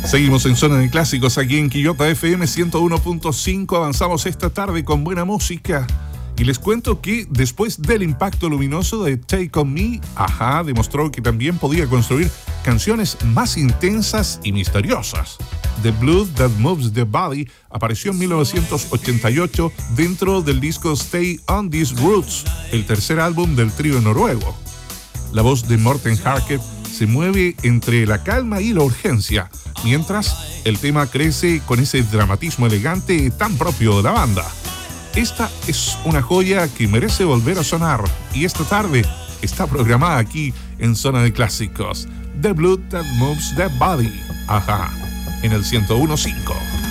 Seguimos en Zona de Clásicos aquí en Quillota FM 101.5. Avanzamos esta tarde con buena música. Y les cuento que después del impacto luminoso de Take On Me, Ajá demostró que también podía construir canciones más intensas y misteriosas. The Blood That Moves the Body apareció en 1988 dentro del disco Stay On These Roots, el tercer álbum del trío noruego. La voz de Morten Harket se mueve entre la calma y la urgencia, mientras el tema crece con ese dramatismo elegante tan propio de la banda. Esta es una joya que merece volver a sonar y esta tarde está programada aquí en Zona de Clásicos. The Blood That Moves the Body, Ajá, en el 101.5.